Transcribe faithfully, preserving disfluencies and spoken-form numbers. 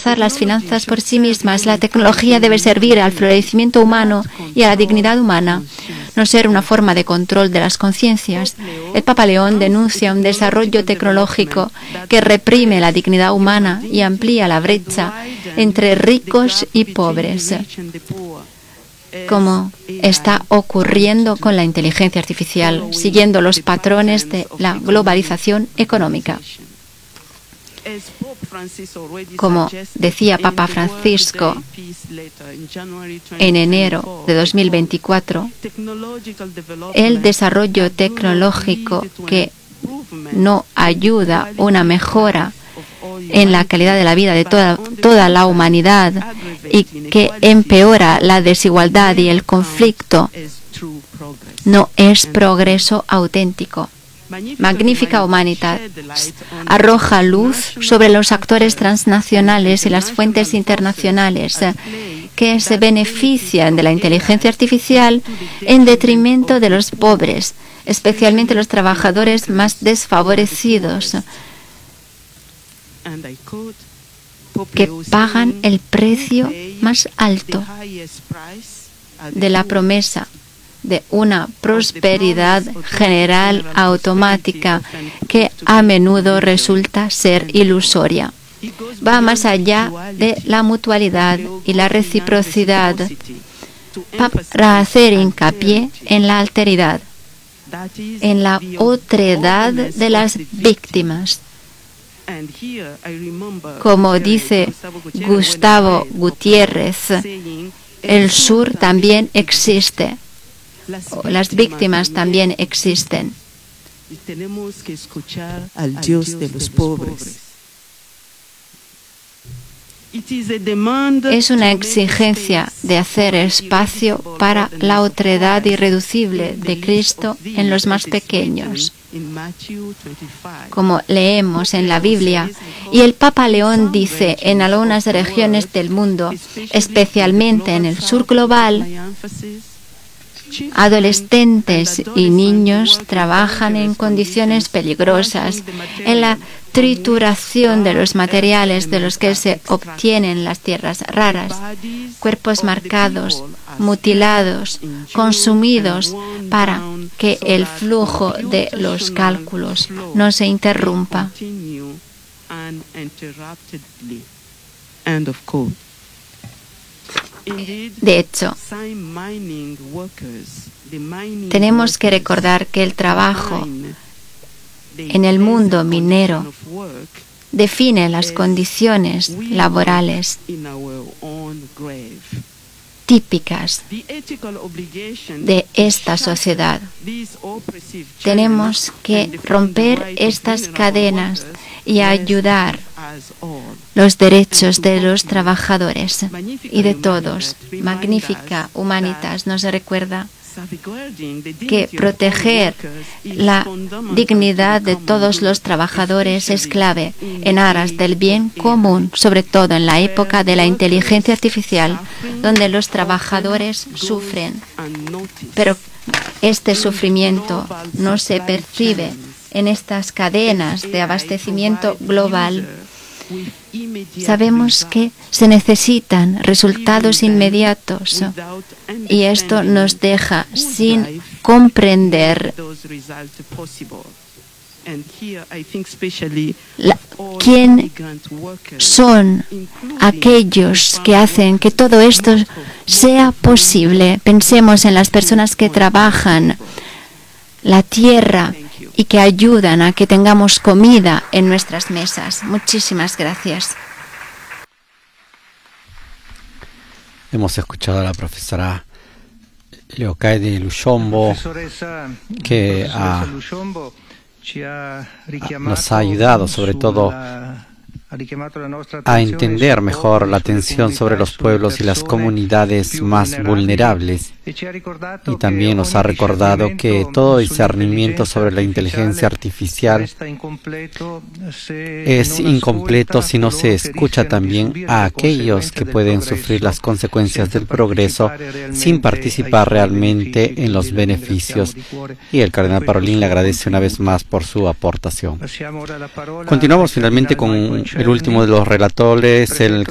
reemplazar las finanzas por sí mismas. La tecnología debe servir al florecimiento humano y a la dignidad humana, no ser una forma de control de las conciencias. El Papa León denuncia un desarrollo tecnológico que reprime la dignidad humana y amplía la brecha entre ricos y pobres, como está ocurriendo con la inteligencia artificial, siguiendo los patrones de la globalización económica. Como decía Papa Francisco en enero de dos mil veinticuatro, el desarrollo tecnológico que no ayuda a una mejora en la calidad de la vida de toda, toda la humanidad y que empeora la desigualdad y el conflicto, no es progreso auténtico. Magnífica Humanitas arroja luz sobre los actores transnacionales y las fuentes internacionales que se benefician de la inteligencia artificial en detrimento de los pobres, especialmente los trabajadores más desfavorecidos, que pagan el precio más alto de la promesa de una prosperidad general automática que a menudo resulta ser ilusoria. Va más allá de la mutualidad y la reciprocidad para hacer hincapié en la alteridad, en la otredad de las víctimas. Como dice Gustavo Gutiérrez, el sur también existe. Las víctimas también existen. Y tenemos que escuchar al Dios de los pobres. Es una exigencia de hacer espacio para la otredad irreducible de Cristo en los más pequeños, como leemos en la Biblia. Y el Papa León dice, en algunas regiones del mundo, especialmente en el sur global, adolescentes y niños trabajan en condiciones peligrosas, en la trituración de los materiales de los que se obtienen las tierras raras, cuerpos marcados, mutilados, consumidos para que el flujo de los cálculos no se interrumpa. De hecho, tenemos que recordar que el trabajo en el mundo minero define las condiciones laborales típicas de esta sociedad. Tenemos que romper estas cadenas y ayudar los derechos de los trabajadores y de todos. Magnífica Humanitas nos recuerda que proteger la dignidad de todos los trabajadores es clave en aras del bien común, sobre todo en la época de la inteligencia artificial, donde los trabajadores sufren. Pero este sufrimiento no se percibe en estas cadenas de abastecimiento global. Sabemos que se necesitan resultados inmediatos y esto nos deja sin comprender la, quién son aquellos que hacen que todo esto sea posible. Pensemos en las personas que trabajan la tierra y que ayudan a que tengamos comida en nuestras mesas. Muchísimas gracias. Hemos escuchado a la profesora Leocaide Lushombo, que ha, nos ha ayudado sobre todo a entender mejor la atención sobre los pueblos y las comunidades más vulnerables. Y también nos ha recordado que todo discernimiento sobre la inteligencia artificial es incompleto si no se escucha también a aquellos que pueden sufrir las consecuencias del progreso sin participar realmente en los beneficios. Y el cardenal Parolin le agradece una vez más por su aportación. Continuamos finalmente con el último de los relatores, el